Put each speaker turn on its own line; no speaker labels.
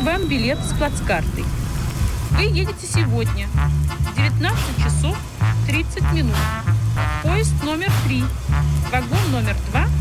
вам билет с плацкартой. Вы едете сегодня в 19 часов 30 минут. Поезд номер 3, вагон номер 2